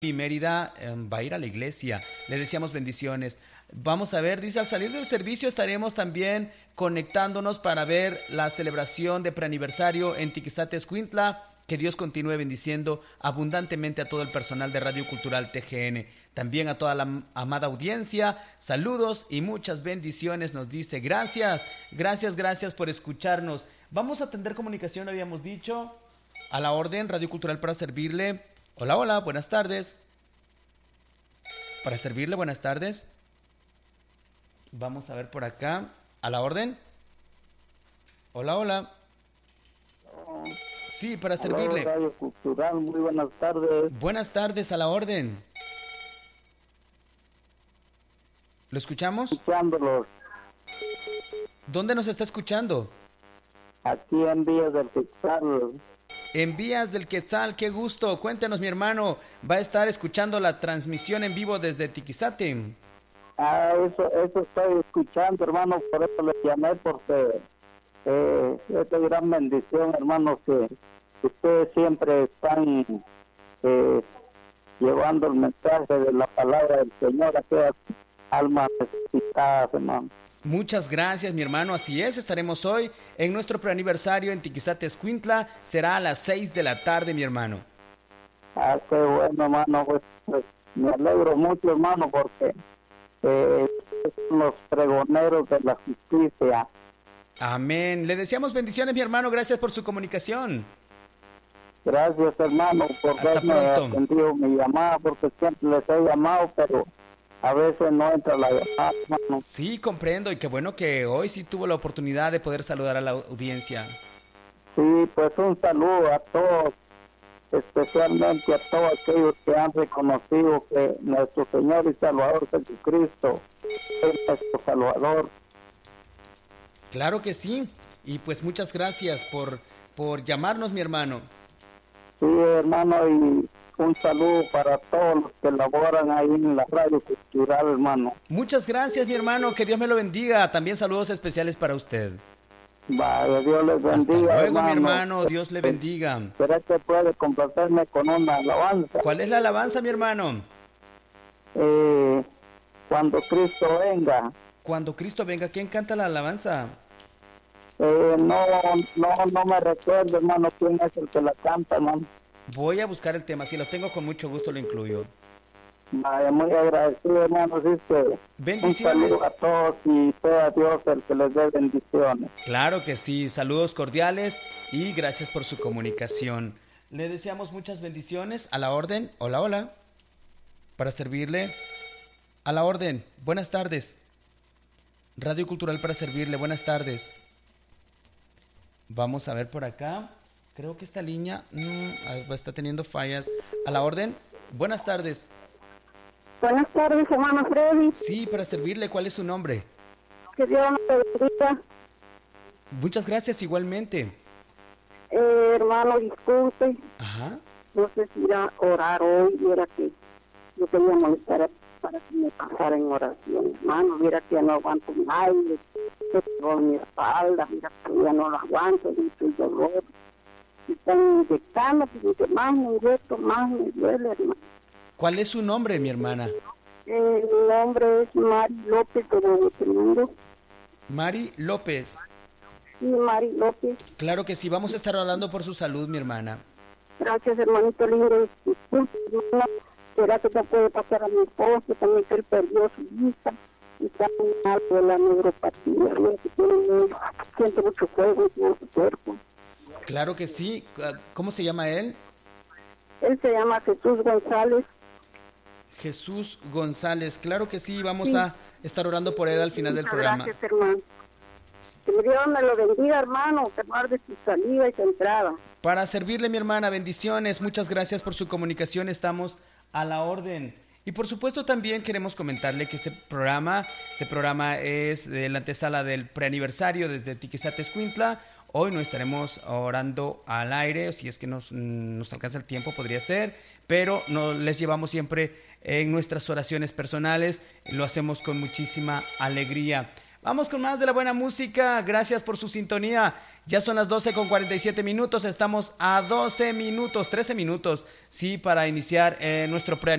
y Mérida va a ir a la iglesia. Le deseamos bendiciones. Vamos a ver, dice, al salir del servicio estaremos también conectándonos para ver la celebración de preaniversario en Tiquizate-Escuintla. Que Dios continúe bendiciendo abundantemente a todo el personal de Radio Cultural TGN. También a toda la amada audiencia. Saludos y muchas bendiciones, nos dice. Gracias, gracias por escucharnos. Vamos a atender comunicación, habíamos dicho. A la orden, Radio Cultural para servirle. Hola, buenas tardes. Para servirle, buenas tardes. Vamos a ver por acá. A la orden. Hola. Sí, para servirle. Radio Cultural, muy buenas tardes. Buenas tardes, a la orden. ¿Lo escuchamos? Escuchándolos. ¿Dónde nos está escuchando? Aquí en Vías del Quetzal. En Vías del Quetzal, qué gusto. Cuéntenos, mi hermano, ¿va a estar escuchando la transmisión en vivo desde Tiquizate? Eso estoy escuchando, hermano, por eso le llamé, porque es de gran bendición, hermano, que ustedes siempre están llevando el mensaje de la palabra del Señor a aquellas almas necesitadas, hermano. Muchas gracias, mi hermano. Así es, estaremos hoy en nuestro preaniversario en Tiquizate-Escuintla. Será a las 6 de la tarde, mi hermano. Qué bueno, hermano. Pues me alegro mucho, hermano, porque son los pregoneros de la justicia. Amén. Le deseamos bendiciones, mi hermano. Gracias por su comunicación. Gracias, hermano, por haberme atendido mi llamada, porque siempre les he llamado, pero a veces no entra la llamada, hermano. Sí, comprendo, y qué bueno que hoy sí tuvo la oportunidad de poder saludar a la audiencia. Sí, pues un saludo a todos, especialmente a todos aquellos que han reconocido que nuestro Señor y Salvador Jesucristo es nuestro Salvador. Claro que sí, y pues muchas gracias por llamarnos, mi hermano. Sí, hermano, y un saludo para todos los que laboran ahí en la Radio Cultural, hermano. Muchas gracias, mi hermano, que Dios me lo bendiga. También saludos especiales para usted. Vaya, Dios les bendiga. Hasta luego, hermano. mi hermano, Dios le bendiga. ¿Será que puede complacerme con una alabanza? ¿Cuál es la alabanza, mi hermano? Cuando Cristo venga. Cuando Cristo venga, ¿quién canta la alabanza? No me recuerdo, hermano, quién es el que la canta, hermano. Voy a buscar el tema, si lo tengo con mucho gusto lo incluyo. Vaya, muy agradecido, hermano. Bendiciones. Un saludo a todos y sea Dios el que les dé bendiciones. Claro que sí, saludos cordiales y gracias por su comunicación. Le deseamos muchas bendiciones. A la orden, hola. Para servirle. A la orden, buenas tardes. Radio Cultural para servirle, buenas tardes. Vamos a ver por acá. Creo que esta línea está teniendo fallas. A la orden, buenas tardes. Buenas tardes, hermano Freddy. Sí, para servirle, ¿cuál es su nombre? Que Dios nos bendiga. Muchas gracias, igualmente. Hermano, disculpe. Ajá. No sé si ir a orar hoy. Mira que yo quería molestar para que me pasara en oración. Hermano, mira que ya no aguanto más. Me pegó mi espalda. Mira que ya no lo aguanto. Mucho el dolor. Me están inyectando, porque más me inyecto, más me duele, hermano. ¿Cuál es su nombre, mi hermana? Mi nombre es Mari López de Nuevo. Mari López. Sí, Mari López. Claro que sí, vamos a estar hablando por su salud, mi hermana. Gracias, hermanito lindo. ¿Será que te puede pasar a mi esposo? También que él perdió su vista. Y está en algo de la neuropatía. Siente mucho fuego en su cuerpo. Claro que sí. ¿Cómo se llama él? Él se llama Jesús González. Jesús González. Claro que sí, vamos a estar orando por él al final del programa. Gracias, hermano. Que Dios me lo bendiga, hermano, que guarde su salida y su entrada. Para servirle, mi hermana, bendiciones. Muchas gracias por su comunicación. Estamos a la orden. Y por supuesto también queremos comentarle que este programa es de la antesala del preaniversario desde Tiquizate-Escuintla. Hoy no estaremos orando al aire, o si es que nos alcanza el tiempo, podría ser, pero les llevamos siempre en nuestras oraciones personales, lo hacemos con muchísima alegría. Vamos con más de la buena música, gracias por su sintonía. Ya son las 12:47 minutos, estamos a 13 minutos, sí, para iniciar nuestro pre